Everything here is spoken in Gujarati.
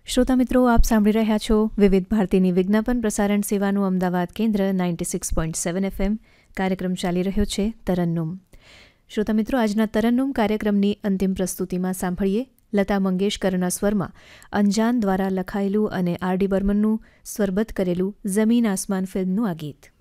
શ્રોતા મિત્રો, આપ સાંભળી રહ્યા છો વિવિધ ભારતીની વિજ્ઞાપન પ્રસારણ સેવાનું અમદાવાદ કેન્દ્ર 96.7 FM. કાર્યક્રમ ચાલી રહ્યો છે તરન્નુમ. શ્રોતા મિત્રો, આજના તરન્નુમ કાર્યક્રમની અંતિમ પ્રસ્તુતિમાં સાંભળીએ લતા મંગેશકરના સ્વરમાં અંજાન દ્વારા લખાયેલું અને આર.ડી. બર્મનનું સ્વરબદ્ધ કરેલું ઝમીન આસમાન ફિલ્મનું આ ગીત.